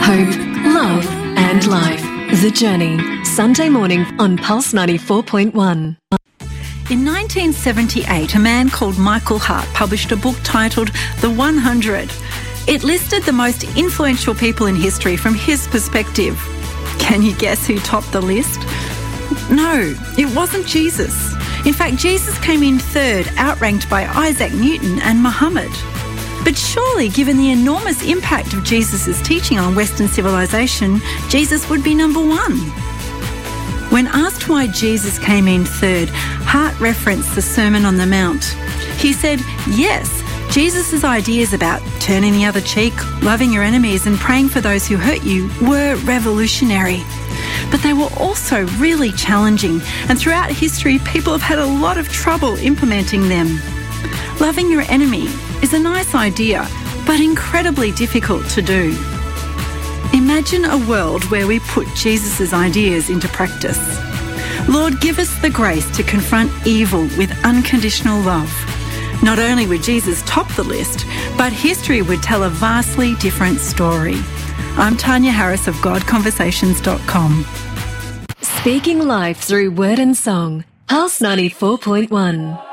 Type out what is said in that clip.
hope, love and life. The Journey, Sunday morning on Pulse 94.1. In 1978, a man called Michael Hart published a book titled The 100. It listed the most influential people in history from his perspective. Can you guess who topped the list? No, it wasn't Jesus. In fact, Jesus came in third, outranked by Isaac Newton and Muhammad. But surely, given the enormous impact of Jesus' teaching on Western civilization, Jesus would be number one. When asked why Jesus came in third, Hart referenced the Sermon on the Mount. He said, yes, Jesus' ideas about turning the other cheek, loving your enemies and praying for those who hurt you were revolutionary. But they were also really challenging, and throughout history, people have had a lot of trouble implementing them. Loving your enemy is a nice idea, but incredibly difficult to do. Imagine a world where we put Jesus' ideas into practice. Lord, give us the grace to confront evil with unconditional love. Not only would Jesus top the list, but history would tell a vastly different story. I'm Tanya Harris of GodConversations.com. Speaking life through word and song. Pulse 94.1.